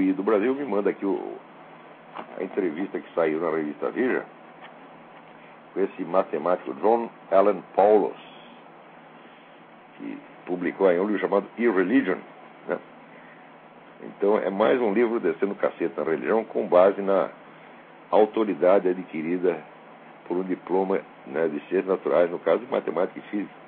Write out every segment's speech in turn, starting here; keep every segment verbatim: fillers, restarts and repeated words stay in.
E do Brasil me manda aqui o, a entrevista que saiu na revista Veja com esse matemático John Allen Paulos, que publicou aí um livro chamado Irreligion, né? Então é mais um livro descendo cacete na religião com base na autoridade adquirida por um diploma, né, de ciências naturais, no caso de matemática e física.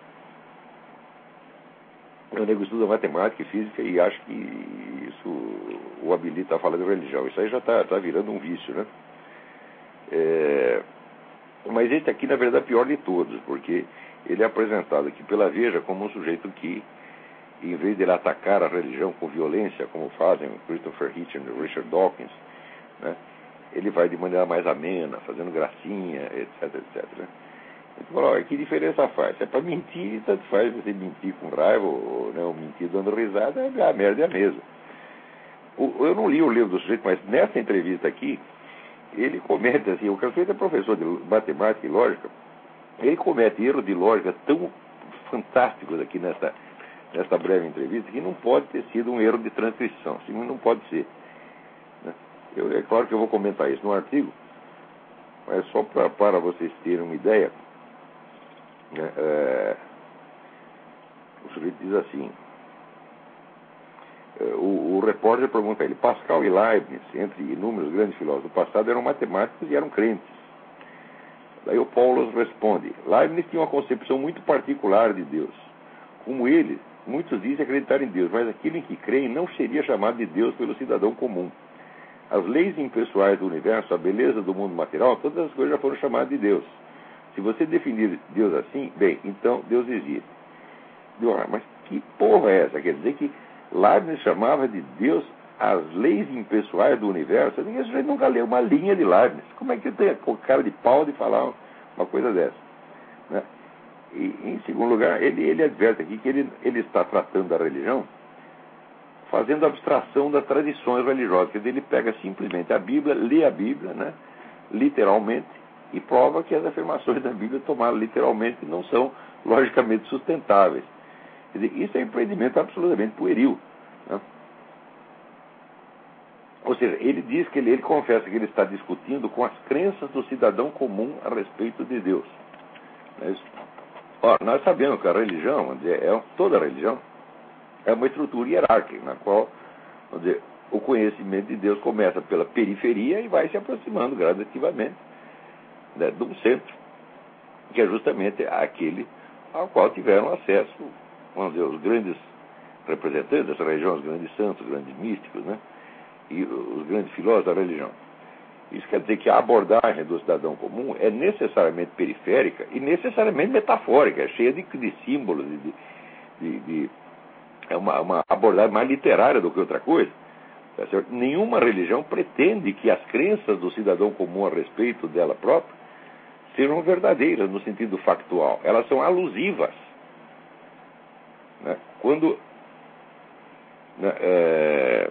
O nego estuda matemática e física e acha que isso o habilita a falar de religião. Isso aí já está tá virando um vício, né? É... Mas esse aqui, na verdade, é o pior de todos, porque ele é apresentado aqui pela Veja como um sujeito que, em vez de ele atacar a religião com violência, como fazem Christopher Hitchens e Richard Dawkins, né, ele vai de maneira mais amena, fazendo gracinha, etc, etc, né? Então, olha, que diferença faz? Se é para mentir, tanto faz você mentir com raiva ou, né, ou mentir dando risada, a merda é a mesma. O, eu não li o livro do sujeito, mas nessa entrevista aqui, ele comete assim, o sujeito é professor de matemática e lógica, ele comete erros de lógica tão fantásticos aqui nessa, nessa breve entrevista, que não pode ter sido um erro de transcrição, assim, não pode ser, né? Eu, é claro que eu vou comentar isso no artigo, mas só pra, para vocês terem uma ideia, né, é, o sujeito diz assim, é, o, o repórter pergunta a ele: Pascal e Leibniz, entre inúmeros grandes filósofos do passado, eram matemáticos e eram crentes. Daí o Paulo responde: Leibniz tinha uma concepção muito particular de Deus. Como ele, muitos dizem acreditar em Deus, mas aquele em que creem não seria chamado de Deus pelo cidadão comum. As leis impessoais do universo, a beleza do mundo material, todas as coisas já foram chamadas de Deus. Se você definir Deus assim, bem, então Deus existe. Deus, mas que porra é essa? Quer dizer que Leibniz chamava de Deus as leis impessoais do universo? Ninguém já nunca leu uma linha de Leibniz. Como é que tem o cara de pau de falar uma coisa dessa, né? E, em segundo lugar, ele, ele adverte aqui que ele, ele está tratando da religião fazendo abstração das tradições religiosas. Quer dizer, ele pega simplesmente a Bíblia, lê a Bíblia, né, literalmente, e prova que as afirmações da Bíblia tomadas literalmente não são logicamente sustentáveis. Quer dizer, isso é um empreendimento absolutamente pueril, né? Ou seja, ele diz que ele, ele confessa que ele está discutindo com as crenças do cidadão comum a respeito de Deus. Mas, ó, nós sabemos que a religião, vamos dizer, é, toda a religião é uma estrutura hierárquica, na qual, vamos dizer, o conhecimento de Deus começa pela periferia e vai se aproximando gradativamente, né, de um centro, que é justamente aquele ao qual tiveram acesso, vamos dizer, os grandes representantes dessa religião, os grandes santos, os grandes místicos, né, e os grandes filósofos da religião. Isso quer dizer que a abordagem do cidadão comum é necessariamente periférica e necessariamente metafórica, é cheia de, de símbolos, de, de, de, é uma, uma abordagem mais literária do que outra coisa. Tá certo? Nenhuma religião pretende que as crenças do cidadão comum a respeito dela própria sejam verdadeiras no sentido factual. Elas são alusivas, né? Quando, né, é,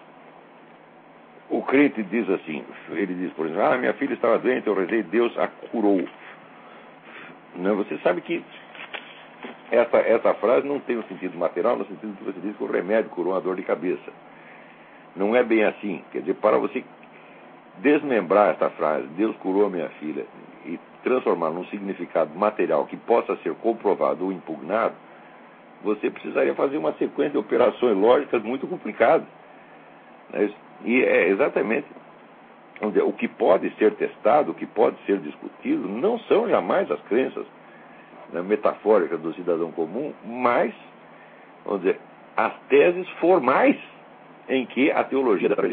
o crente diz assim, ele diz, por exemplo, ah, minha filha estava doente, eu rezei, Deus a curou. Não, você sabe que essa, essa frase não tem um sentido material, no sentido que você diz que o remédio curou uma dor de cabeça. Não é bem assim. Quer dizer, para você desmembrar essa frase, Deus curou a minha filha, e transformar num significado material que possa ser comprovado ou impugnado, você precisaria fazer uma sequência de operações lógicas muito complicadas. E é exatamente onde o que pode ser testado, o que pode ser discutido, não são jamais as crenças, né, metafóricas do cidadão comum, mas, vamos dizer, as teses formais em que a teologia da